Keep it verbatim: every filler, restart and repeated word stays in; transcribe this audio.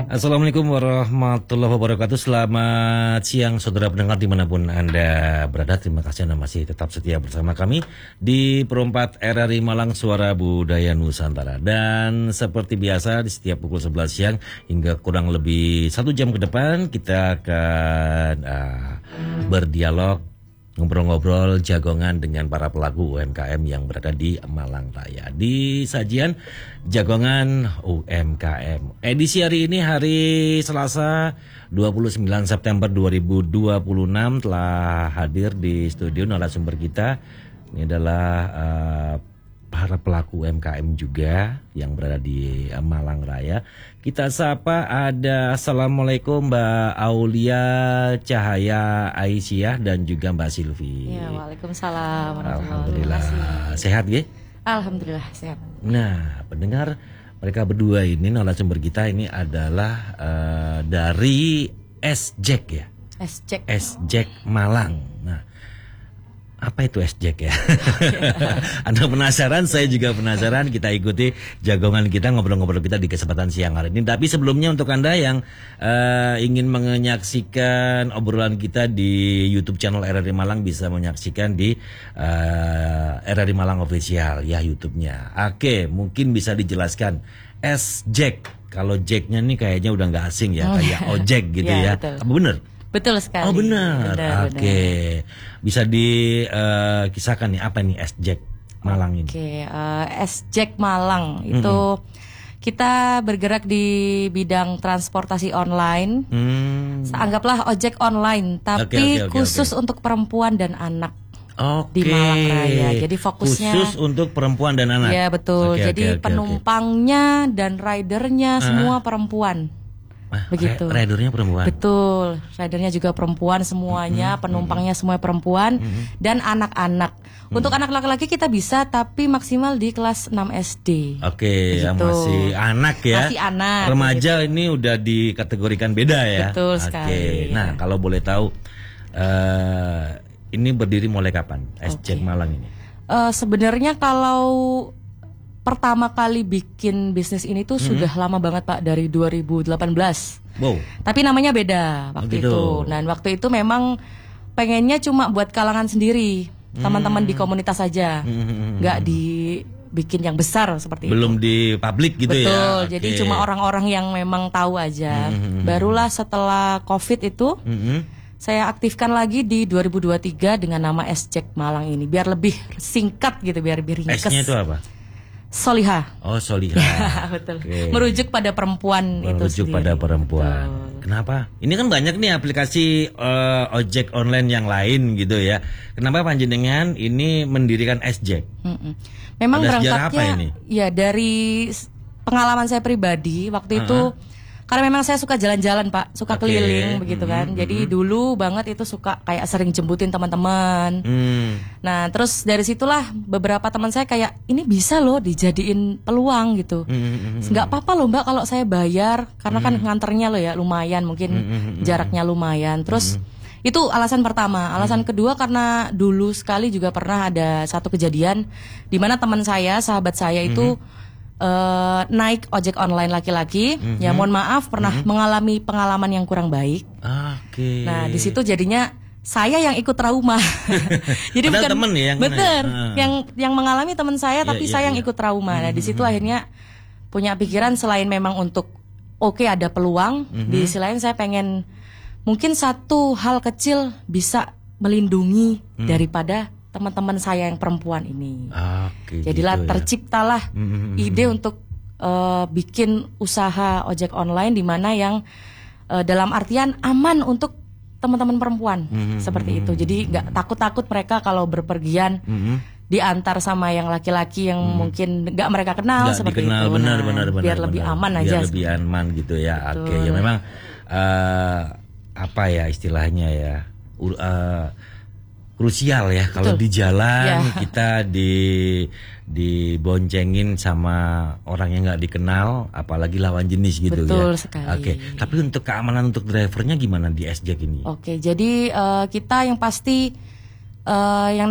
Assalamualaikum warahmatullahi wabarakatuh. Selamat siang saudara pendengar dimanapun Anda berada. Terima kasih Anda masih tetap setia bersama kami di Perempat R R I Malang, Suara Budaya Nusantara. Dan seperti biasa di setiap pukul sebelas siang hingga kurang lebih satu jam ke depan kita akan uh, berdialog, ngobrol-ngobrol jagongan dengan para pelaku U M K M yang berada di Malang Raya. Di sajian Jagongan U M K M. Edisi hari ini hari Selasa dua puluh sembilan September dua ribu dua puluh enam telah hadir di studio narasumber kita. Ini adalah uh, para pelaku U M K M juga yang berada di uh, Malang Raya. Kita sapa ada Assalamualaikum Mbak Aulia Cahaya Aisyah dan juga Mbak Silvi. Ya, waalaikumsalam. Alhamdulillah. Sehat ya? Alhamdulillah sehat. Nah, pendengar, mereka berdua ini narasumber kita ini adalah uh, dari S-Jack ya. S-Jack. S-Jack Malang. Nah, apa itu S-Jack ya? Anda penasaran, saya juga penasaran. Kita ikuti jagongan kita, ngobrol-ngobrol kita di kesempatan siang hari ini. Tapi sebelumnya untuk Anda yang uh, ingin menyaksikan obrolan kita di YouTube channel R R I Malang, bisa menyaksikan di uh, R R I Malang Official ya YouTube-nya. Oke, mungkin bisa dijelaskan S-Jack. Kalau Jack-nya nih kayaknya udah nggak asing ya, kayak ojek gitu ya. ya. Apa bener? Betul sekali. Oh benar. Oke. Okay. Bisa dikisahkan uh, nih apa nih S-Jack Malang ini? Oke, okay. uh, S-Jack Malang itu mm-hmm. kita bergerak di bidang transportasi online. Mm. Anggaplah ojek online, tapi okay, okay, okay, khusus okay. untuk perempuan dan anak. Okay. Di Malang Raya. Jadi fokusnya khusus untuk perempuan dan anak. Ya betul. Okay, Jadi okay, okay, penumpangnya okay. dan ridernya uh-huh. semua perempuan. Ah, begitu. Ridernya perempuan. Betul. Ridernya juga perempuan semuanya, mm-hmm. penumpangnya mm-hmm. semua perempuan mm-hmm. dan anak-anak. Mm-hmm. Untuk anak laki-laki kita bisa, tapi maksimal di kelas enam S D. Oke, yang masih anak ya. Masih anak. Remaja gitu. Ini udah dikategorikan beda ya. Betul sekali. Oke. Nah, kalau boleh tahu uh, ini berdiri mulai kapan S-Jack Malang ini? Uh, sebenarnya kalau pertama kali bikin bisnis ini tuh hmm. sudah lama banget Pak, dari dua ribu delapan belas. Wow. Tapi namanya beda waktu oh, gitu. itu. Dan waktu itu memang pengennya cuma buat kalangan sendiri, hmm. teman-teman di komunitas saja, hmm. nggak dibikin yang besar seperti Belum itu. Belum di publik gitu. Betul, ya. Betul. Okay. Jadi cuma orang-orang yang memang tahu aja. Hmm. Barulah setelah COVID itu. Hmm. Saya aktifkan lagi di dua ribu dua puluh tiga dengan nama S-Jack Malang ini, biar lebih singkat gitu, biar lebih ringkas. S-nya itu apa? Soliha. Oh, Soliha. Betul. Okay. Merujuk pada perempuan Merujuk itu sendiri. Merujuk pada perempuan. Betul. Kenapa? Ini kan banyak nih aplikasi uh, ojek online yang lain gitu ya. Kenapa panjenengan ini mendirikan S-Jack? Mm-mm. Memang ada berangkatnya apa ini? Ya dari pengalaman saya pribadi waktu uh-huh. itu. Karena memang saya suka jalan-jalan Pak, suka okay. keliling begitu kan. Mm-hmm. Jadi dulu banget itu suka kayak sering jemputin teman-teman. Mm. Nah terus dari situlah beberapa teman saya kayak ini bisa loh dijadiin peluang gitu. Mm-hmm. Nggak apa-apa loh Mbak kalau saya bayar, karena mm-hmm. kan nganternya loh ya lumayan, mungkin mm-hmm. jaraknya lumayan. Terus mm-hmm. itu alasan pertama. Alasan mm-hmm. kedua karena dulu sekali juga pernah ada satu kejadian di mana teman saya, sahabat saya itu mm-hmm. Uh, naik ojek online laki-laki, mm-hmm. ya mohon maaf pernah mm-hmm. mengalami pengalaman yang kurang baik. Okay. Nah di situ jadinya saya yang ikut trauma. Jadi padahal bukan temen ya, yang betul uh. yang yang mengalami teman saya, tapi yeah, saya yeah, yang yeah. ikut trauma. Mm-hmm. Nah di situ akhirnya punya pikiran selain memang untuk oke okay, ada peluang, mm-hmm. di sisi lain saya pengen mungkin satu hal kecil bisa melindungi mm. daripada teman-teman saya yang perempuan ini. Okay, Jadilah gitu ya. terciptalah mm-hmm. ide untuk uh, bikin usaha ojek online di mana yang uh, dalam artian aman untuk teman-teman perempuan mm-hmm. seperti itu. Jadi nggak takut-takut mereka kalau berpergian mm-hmm. diantar sama yang laki-laki yang mm-hmm. mungkin nggak mereka kenal gak seperti dikenal, itu. Benar, nah, benar, benar, biar benar, lebih benar. aman biar aja. Biar lebih aman gitu ya. Oke, okay. Ya memang uh, apa ya istilahnya ya. Uh, krusial ya kalau di jalan ya. Kita di diboncengin sama orang yang nggak dikenal, apalagi lawan jenis gitu. Betul ya. sekali. Oke, tapi untuk keamanan untuk drivernya gimana di S-Jack ini? Oke, jadi uh, kita yang pasti uh, yang